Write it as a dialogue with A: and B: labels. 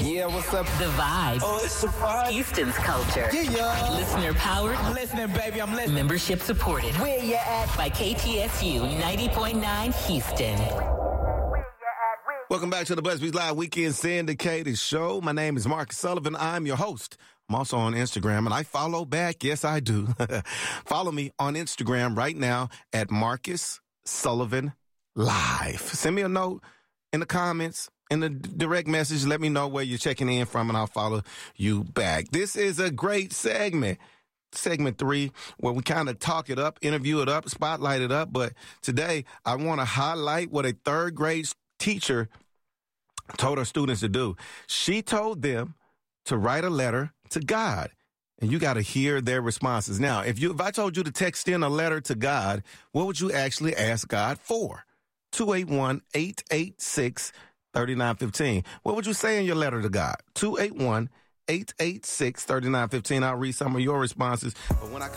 A: Yeah, what's up?
B: The Vibe.
A: Oh, it's a vibe.
B: Houston's culture.
A: Yeah.
B: Listener powered.
A: I'm listening, baby. I'm listening.
B: Membership supported.
A: Where you at?
B: By KTSU 90.9 Houston.
C: Welcome back to the BuzzFeed Live Weekend Syndicated Show. My name is Marcus Sullivan. I'm your host. I'm also on Instagram, and I follow back. Yes, I do. Follow me on Instagram right now at Marcus Sullivan Live. Send me a note in the comments, in the direct message. Let me know where you're checking in from, and I'll follow you back. This is a great segment. Segment 3, where we kind of talk it up, interview it up, spotlight it up. But today, I want to highlight what a third grade teacher told her students to do. She told them to write a letter to God, and you got to hear their responses. Now, if I told you to text in a letter to God, what would you actually ask God for? 281-886-3915. What would you say in your letter to God? 281-886-3915. I'll read some of your responses. But when I